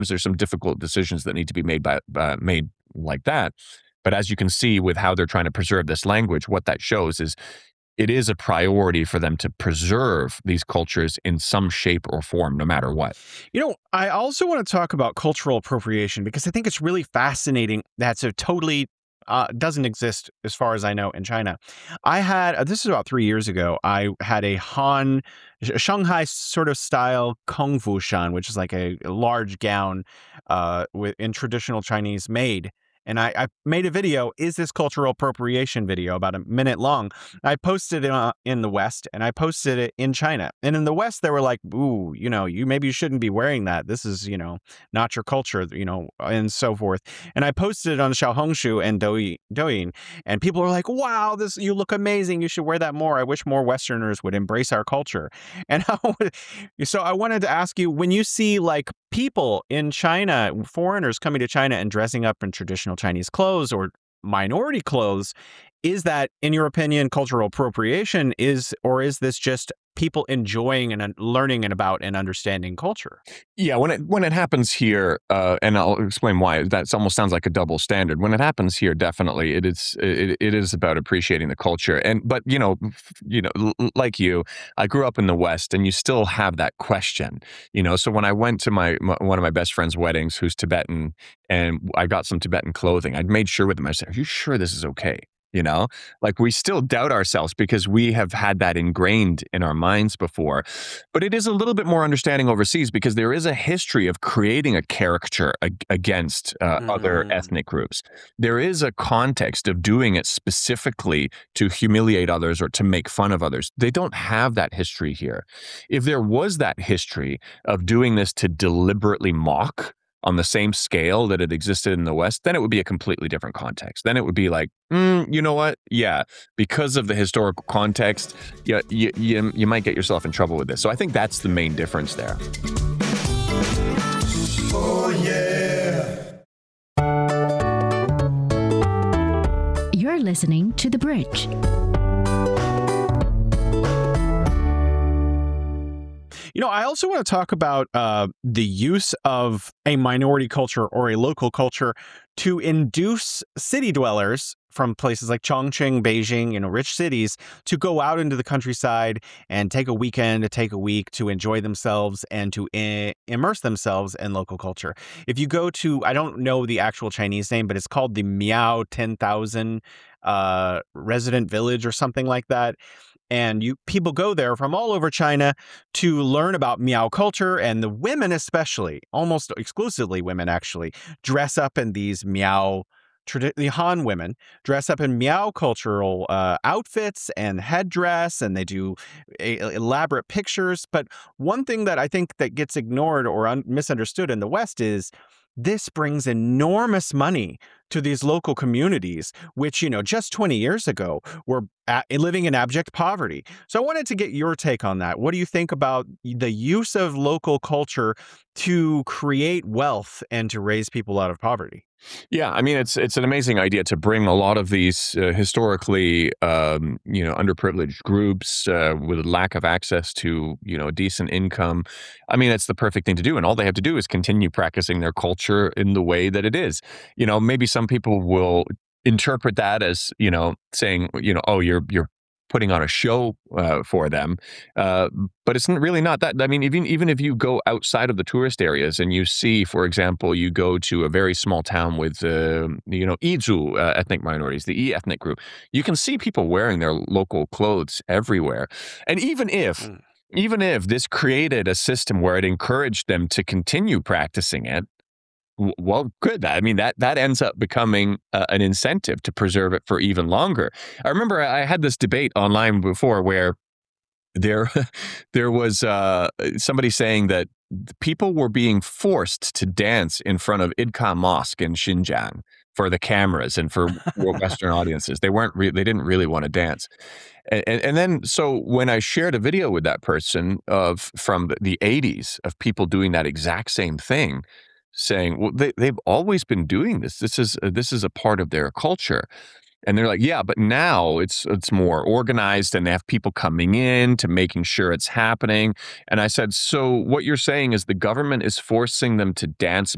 there's some difficult decisions that need to be made like that. But as you can see with how they're trying to preserve this language, what that shows is it is a priority for them to preserve these cultures in some shape or form, no matter what. I also want to talk about cultural appropriation because I think it's really fascinating that so totally doesn't exist as far as I know in China. I had this is about 3 years ago. I had a Shanghai sort of style kung fu shan, which is like a large gown in traditional Chinese made. And I made a video. Is this cultural appropriation video about a minute long? I posted it in the West and I posted it in China. And in the West, they were like, ooh, you shouldn't be wearing that. This is, not your culture, and so forth. And I posted it on Xiaohongshu and Douyin, and people were like, wow, you look amazing. You should wear that more. I wish more Westerners would embrace our culture. And so I wanted to ask you, when you see like people in China, foreigners coming to China and dressing up in traditional Chinese clothes or minority clothes, is that, in your opinion, cultural appropriation or is this just people enjoying and learning about and understanding culture? Yeah, when it happens here, and I'll explain why. That almost sounds like a double standard. When it happens here, definitely it is about appreciating the culture. But like you, I grew up in the West, and you still have that question. So when I went to one of my best friend's weddings, who's Tibetan, and I got some Tibetan clothing, I'd made sure with them. I said, "Are you sure this is okay?" You know, like we still doubt ourselves because we have had that ingrained in our minds before. But it is a little bit more understanding overseas because there is a history of creating a caricature against other Mm. ethnic groups. There is a context of doing it specifically to humiliate others or to make fun of others. They don't have that history here. If there was that history of doing this to deliberately mock on the same scale that it existed in the West, then it would be a completely different context. Then it would be like, you know what? Yeah, because of the historical context, you might get yourself in trouble with this. So I think that's the main difference there. Oh, yeah. You're listening to The Bridge. I also want to talk about the use of a minority culture or a local culture to induce city dwellers from places like Chongqing, Beijing, rich cities, to go out into the countryside and take a weekend, to take a week to enjoy themselves and to immerse themselves in local culture. If you go to, I don't know the actual Chinese name, but it's called the Miao 10,000 resident village or something like that. And people go there from all over China to learn about Miao culture, and the women especially, almost exclusively women actually, dress up in these the Han women dress up in Miao cultural outfits and headdress, and they do elaborate pictures. But one thing that I think that gets ignored or misunderstood in the West is this brings enormous money to these local communities, which, just 20 years ago were living in abject poverty. So I wanted to get your take on that. What do you think about the use of local culture to create wealth and to raise people out of poverty? Yeah, I mean it's an amazing idea to bring a lot of these historically underprivileged groups with lack of access to a decent income. I mean it's the perfect thing to do, and all they have to do is continue practicing their culture in the way that it is. Maybe some people will interpret that as saying oh you're putting on a show for them. But it's really not that. I mean, even if you go outside of the tourist areas and you see, for example, you go to a very small town with, Izu ethnic minorities, the E ethnic group, you can see people wearing their local clothes everywhere. And even if this created a system where it encouraged them to continue practicing it, well, good. I mean, that ends up becoming an incentive to preserve it for even longer. I remember I had this debate online before where there there was somebody saying that people were being forced to dance in front of Idka Mosque in Xinjiang for the cameras and for Western audiences. They didn't really want to dance. And then so when I shared a video with that person from the 80s of people doing that exact same thing, saying, well, they've always been doing this. This is a part of their culture. And they're like, yeah, but now it's more organized and they have people coming in to making sure it's happening. And I said, so what you're saying is the government is forcing them to dance